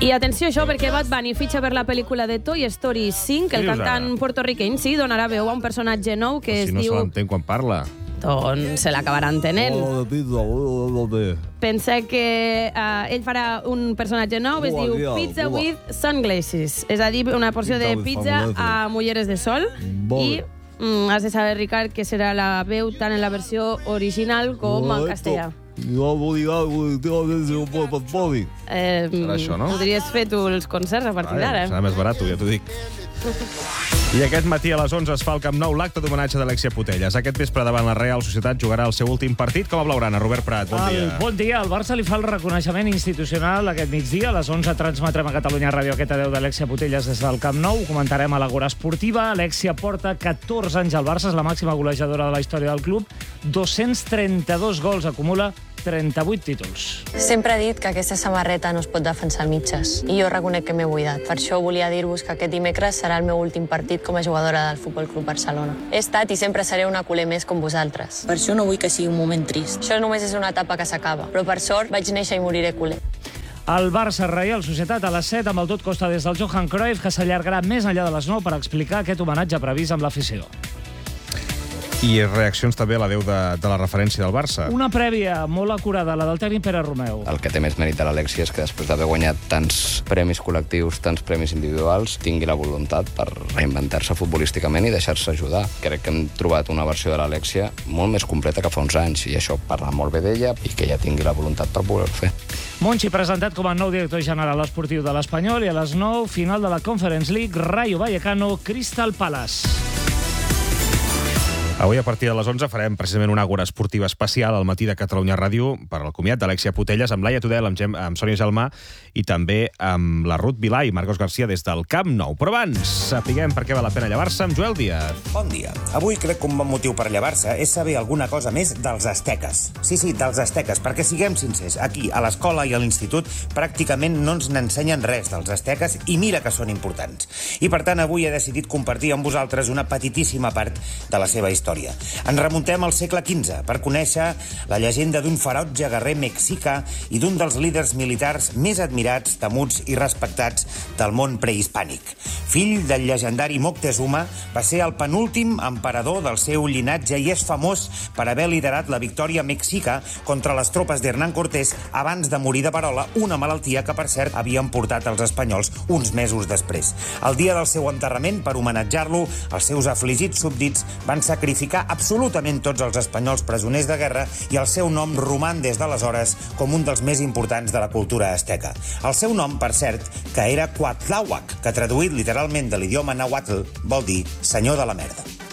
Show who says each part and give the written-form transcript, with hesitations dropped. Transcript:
Speaker 1: I atenció a això, perquè Bad Bunny fitxa per la pel·lícula de Toy Story 5. El cantant portorriqueny, sí, donarà veu a un personatge nou que es diu...
Speaker 2: Si no se l'entén quan parla.
Speaker 1: Doncs se l'acabarà entenent. Pensa que ell farà un personatge nou, es diu Pizza with Sunglasses. És a dir, una porció de pizza amb ulleres de sol. I has de saber, Ricard, que serà la veu tant en la versió original com en castellà.
Speaker 2: Serà això, no?
Speaker 1: Podries fer tu els concerts a partir d'ara.
Speaker 2: Serà més barat, ja t'ho dic. I aquest matí a les 11 es fa al Camp Nou l'acte d'homenatge d'Alexia Putellas. Aquest vespre davant la Real Societat jugarà el seu últim partit com a blaugrana. Robert Prat, bon dia.
Speaker 3: Bon dia. El Barça li fa el reconeixement institucional aquest migdia. A les 11 transmetrem a Catalunya Ràdio aquest adeu d'Alexia Putellas des del Camp Nou. Ho comentarem a l'Agora Esportiva. Alexia porta 14 anys al Barça, és la màxima golejadora de la història del club. 232 gols, acumula 38 títols.
Speaker 4: Sempre he dit que aquesta samarreta no es pot defensar a mitges, i jo reconec que m'he buidat. Per això volia dir-vos que aquest dimecres serà el meu últim partit com a jugadora del Futbol Club Barcelona. He estat i sempre seré una culer més com vosaltres. Per això no vull que sigui un moment trist. Això només és una etapa que s'acaba, però per sort vaig néixer i moriré culer.
Speaker 3: El Barça Real Societat a les 7 amb el tot costa des del Johan Cruyff, que s'allargarà més enllà de les 9 per explicar aquest homenatge previst amb l'afició.
Speaker 2: I reaccions també a l'adeu de la referència del Barça.
Speaker 3: Una prèvia molt acurada, la del tècnic Pere Romeu.
Speaker 5: El que té més mèrit de l'Alexia és que després d'haver guanyat tants premis col·lectius, tants premis individuals, tingui la voluntat per reinventar-se futbolísticament i deixar-se ajudar. Crec que hem trobat una versió de l'Alexia molt més completa que fa uns anys, i això parla molt bé d'ella i que ella tingui la voluntat per poder-ho fer.
Speaker 3: Monchi presentat com a nou director general esportiu de l'Espanyol, i a les 9, final de la Conference League, Rayo Vallecano, Crystal Palace.
Speaker 2: Avui, a partir de les 11, farem precisament una Agora Esportiva especial al matí de Catalunya Ràdio per al comiat d'Alexia Putellas, amb Laia Tudel, amb Sònia Gelmà i també amb la Ruth Vilà i Marcos Garcia des del Camp Nou. Però abans, sapiguem per què val la pena llevar-se amb Joel Díaz.
Speaker 6: Bon dia. Avui crec que un bon motiu per llevar-se és saber alguna cosa més dels asteques. Sí, dels asteques, perquè siguem sincers, aquí, a l'escola i a l'institut, pràcticament no ens n'ensenyen res dels asteques, i mira que són importants. I per tant, avui he decidit compartir amb vosaltres una petitíssima part de la seva història. Ens remuntem al segle XV per conèixer la llegenda d'un ferotge guerrer mexicà i d'un dels líders militars més admirats, temuts i respectats del món prehispànic. Fill del llegendari Moctezuma, va ser el penúltim emperador del seu llinatge i és famós per haver liderat la victòria mexica contra les tropes d'Hernán Cortés abans de morir de verola, una malaltia que, per cert, havien portat els espanyols uns mesos després. El dia del seu enterrament, per homenatjar-lo, els seus afligits súbdits van sacrificar absolutament tots els espanyols presoners de guerra, i el seu nom roman des d'aleshores com un dels més importants de la cultura asteca. El seu nom, per cert, que era Cuauhtémoc, que traduït literalment de l'idioma nàhuatl vol dir senyor de la merda.